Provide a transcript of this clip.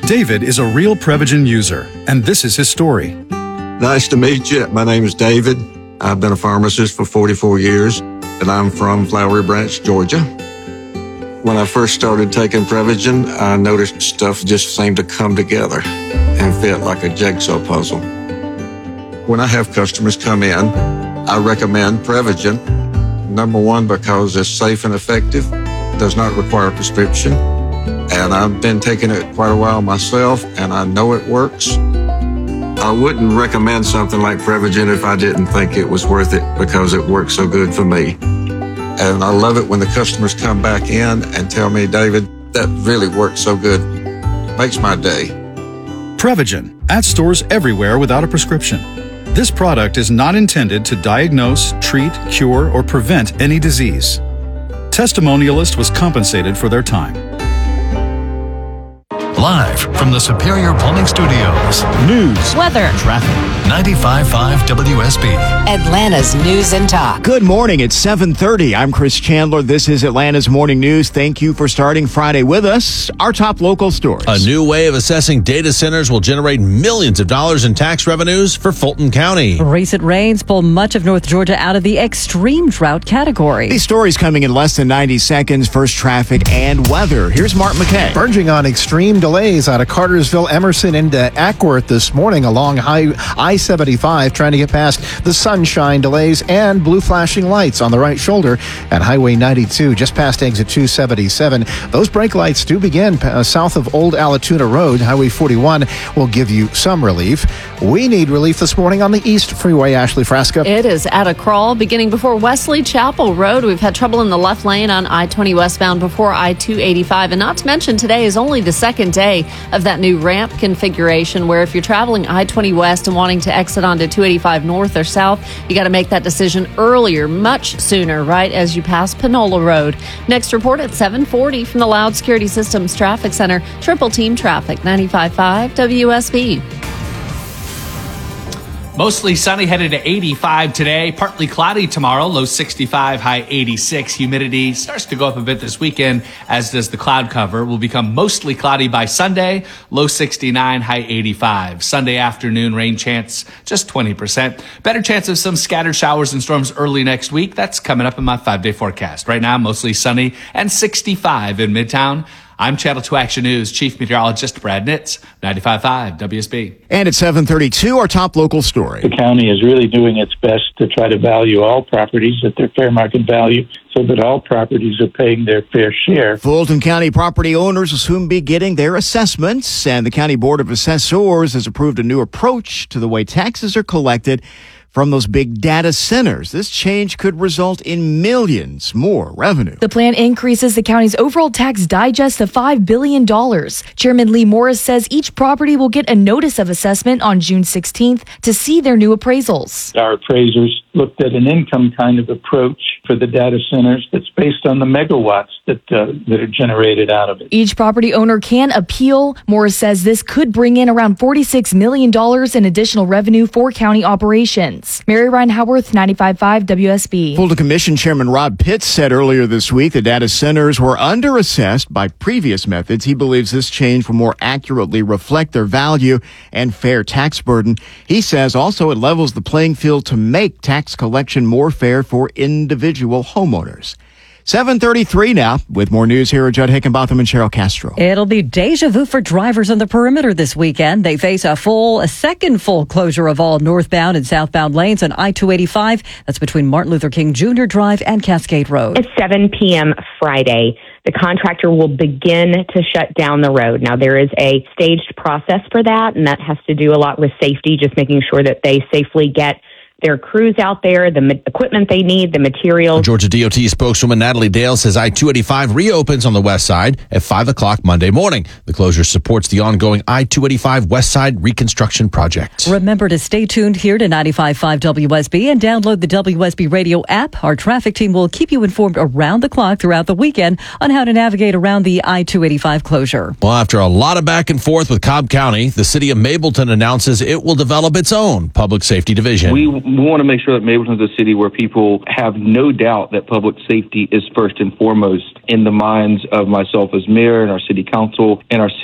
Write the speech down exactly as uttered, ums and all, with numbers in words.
David is a real Prevagen user, and this is his story. Nice to meet you. My name is David. I've been a pharmacist for forty-four years, and I'm from Flowery Branch, Georgia. When I first started taking Prevagen, I noticed stuff just seemed to come together and fit like a jigsaw puzzle. When I have customers come in, I recommend Prevagen. Number one, because it's safe and effective, does not require a prescription. And I've been taking it quite a while myself, and I know it works. I wouldn't recommend something like Prevagen if I didn't think it was worth it because it works so good for me. And I love it when the customers come back in and tell me, David, that really works so good. Makes my day. Prevagen, at stores everywhere without a prescription. This product is not intended to diagnose, treat, cure, or prevent any disease. Testimonialist was compensated for their time. Live from the Superior Plumbing Studios. News, weather, traffic. ninety-five point five W S B. Atlanta's News and Talk. Good morning. It's seven thirty. I'm Chris Chandler. This is Atlanta's Morning News. Thank you for starting Friday with us. Our top local stories. A new way of assessing data centers will generate millions of dollars in tax revenues for Fulton County. Recent rains pull much of North Georgia out of the extreme drought category. These stories coming in less than ninety seconds. First, traffic and weather. Here's Mark McKay. Verging on extreme delays out of Cartersville, Emerson into Ackworth this morning along I seventy-five, trying to get past the sunshine delays and blue flashing lights on the right shoulder at Highway ninety-two, just past exit two seventy-seven. Those brake lights do begin uh, south of Old Allatoona Road. Highway forty-one will give you some relief. We need relief this morning on the East Freeway. Ashley Frasca. It is at a crawl beginning before Wesley Chapel Road. We've had trouble in the left lane on I twenty westbound before I two eighty-five. And not to mention, today is only the second day of that new ramp configuration where if you're traveling I twenty west and wanting to exit onto two eighty-five north or south, you got to make that decision earlier, much sooner, right as you pass Panola Road. Next report at seven forty from the Loud Security Systems Traffic Center. Triple Team Traffic, ninety-five point five W S B. Mostly sunny, headed to eighty-five today. Partly cloudy tomorrow, low sixty-five, high eighty-six. Humidity starts to go up a bit this weekend, as does the cloud cover. Will become mostly cloudy by Sunday, low sixty-nine, high eighty-five. Sunday afternoon, rain chance just twenty percent. Better chance of some scattered showers and storms early next week. That's coming up in my five-day forecast. Right now, mostly sunny and sixty-five in Midtown. I'm Channel two Action News Chief Meteorologist Brad Nitz, ninety-five point five W S B. And at seven thirty-two, our top local story. The county is really doing its best to try to value all properties at their fair market value so that all properties are paying their fair share. Fulton County property owners will soon be getting their assessments, and the County Board of Assessors has approved a new approach to the way taxes are collected from those big data centers. This change could result in millions more revenue. The plan increases the county's overall tax digest to five billion dollars. Chairman Lee Morris says each property will get a notice of assessment on June sixteenth to see their new appraisals. Our appraisers looked at an income kind of approach for the data centers that's based on the megawatts that uh, that are generated out of it. Each property owner can appeal. Morris says this could bring in around forty-six million dollars in additional revenue for county operations. Mary Ryan Howarth, ninety-five point five W S B. Fulton Commission Chairman Rob Pitts said earlier this week the data centers were underassessed by previous methods. He believes this change will more accurately reflect their value and fair tax burden. He says also it levels the playing field to make tax collection more fair for individual homeowners. seven thirty-three now, with more news here are Judd Hickenbotham and Cheryl Castro. It'll be deja vu for drivers on the perimeter this weekend. They face a full, a second full closure of all northbound and southbound lanes on I two eighty-five. That's between Martin Luther King Junior Drive and Cascade Road. At seven p.m. Friday, the contractor will begin to shut down the road. Now, there is a staged process for that, and that has to do a lot with safety, just making sure that they safely get their crews out there, the ma- equipment they need, the materials. Georgia D O T spokeswoman Natalie Dale says I two eighty-five reopens on the west side at five o'clock Monday morning. The closure supports the ongoing I two eighty-five West Side reconstruction project. Remember to stay tuned here to ninety-five point five W S B and download the W S B radio app. Our traffic team will keep you informed around the clock throughout the weekend on how to navigate around the I two eighty-five closure. Well, after a lot of back and forth with Cobb County, the city of Mableton announces it will develop its own public safety division. We We want to make sure that Mableton is a city where people have no doubt that public safety is first and foremost in the minds of myself as mayor and our city council and our